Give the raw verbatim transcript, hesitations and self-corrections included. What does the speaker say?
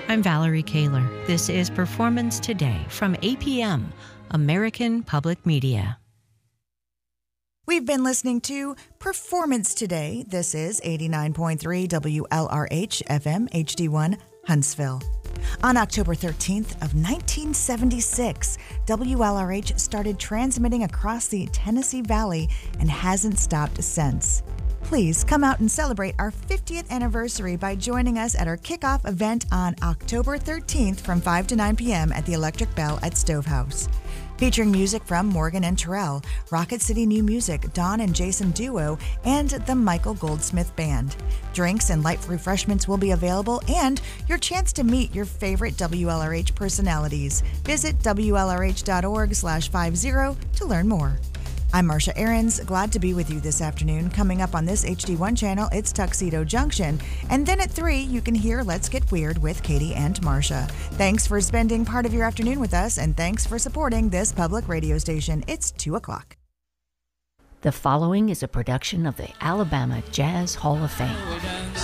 I'm Valerie Kaler. This is Performance Today from A P M, American Public Media. We've been listening to Performance Today. This is eighty-nine point three W L R H F M H D one Huntsville. On October thirteenth of nineteen seventy-six, W L R H started transmitting across the Tennessee Valley and hasn't stopped since. Please come out and celebrate our fiftieth anniversary by joining us at our kickoff event on October thirteenth from five to nine p.m. at the Electric Bell at Stovehouse. Featuring music from Morgan and Terrell, Rocket City New Music, Don and Jason Duo, and the Michael Goldsmith Band. Drinks and light refreshments will be available, and your chance to meet your favorite W L R H personalities. Visit W L R H dot org slash fifty to learn more. I'm Marcia Ahrens, glad to be with you this afternoon. Coming up on this H D one channel, it's Tuxedo Junction. And then at three, you can hear Let's Get Weird with Katie and Marcia. Thanks for spending part of your afternoon with us, and thanks for supporting this public radio station. It's two o'clock. The following is a production of the Alabama Jazz Hall of Fame.